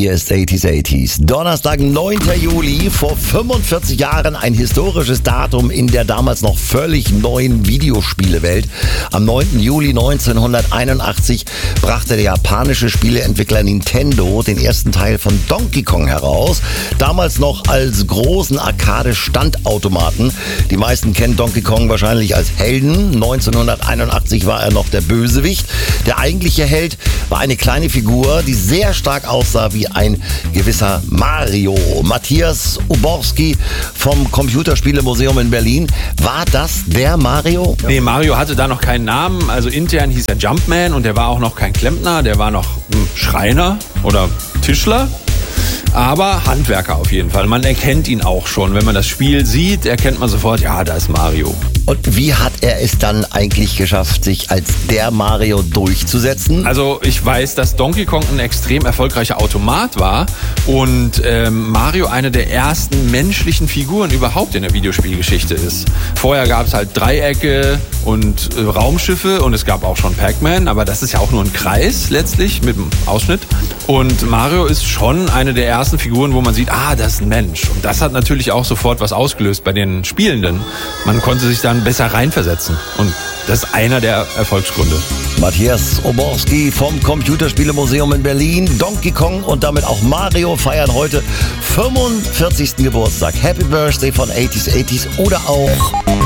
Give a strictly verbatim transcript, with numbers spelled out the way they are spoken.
Hier ist achtziger achtziger. Donnerstag, neunter Juli, vor fünfundvierzig Jahren ein historisches Datum in der damals noch völlig neuen Videospielewelt. Am neunten Juli neunzehnhunderteinundachtzig brachte der japanische Spieleentwickler Nintendo den ersten Teil von Donkey Kong heraus. Damals noch als großen Arcade-Standautomaten. Die meisten kennen Donkey Kong wahrscheinlich als Helden. neunzehnhunderteinundachtzig war er noch der Bösewicht. Der eigentliche Held war eine kleine Figur, die sehr stark aussah wie ein gewisser Mario. Matthias Oborski vom Computerspielemuseum in Berlin. War das der Mario? Nee, Mario hatte da noch keinen Namen. Also intern hieß er Jumpman und der war auch noch kein Klempner. Der war noch hm, Schreiner oder Tischler. Aber Handwerker auf jeden Fall. Man erkennt ihn auch schon. Wenn man das Spiel sieht, erkennt man sofort, ja, da ist Mario. Und wie hat er es dann eigentlich geschafft, sich als der Mario durchzusetzen? Also ich weiß, dass Donkey Kong ein extrem erfolgreicher Automat war und ähm, Mario eine der ersten menschlichen Figuren überhaupt in der Videospielgeschichte ist. Vorher gab es halt Dreiecke und äh, Raumschiffe und es gab auch schon Pac-Man, aber das ist ja auch nur ein Kreis letztlich mit dem Ausschnitt. Und Mario ist schon eine der ersten Figuren, wo man sieht, ah, das ist ein Mensch. Und das hat natürlich auch sofort was ausgelöst bei den Spielenden. Man konnte sich dann besser reinversetzen. Und das ist einer der Erfolgsgründe. Matthias Oborski vom Computerspielemuseum in Berlin. Donkey Kong und damit auch Mario feiern heute fünfundvierzigsten Geburtstag. Happy Birthday von achtziger achtziger oder auch